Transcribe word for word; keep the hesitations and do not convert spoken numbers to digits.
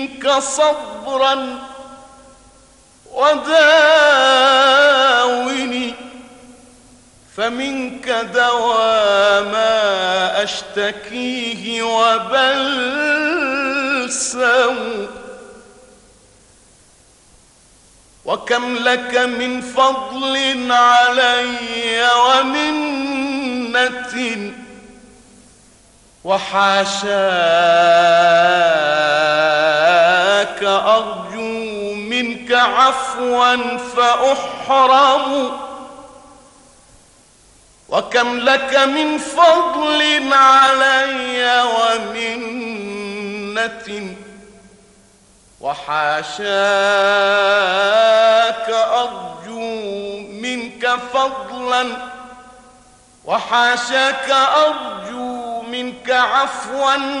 صبرا وداوني، فمنك دوا ما أشتكيه وبلسم. وكم لك من فضل علي ومنة، وحاشاك أرجو منك عفوا فأحرم. وكم لك من فضل علي ومنة، وحاشاك أرجو منك فضلا، وحاشاك أرجو منك عفوا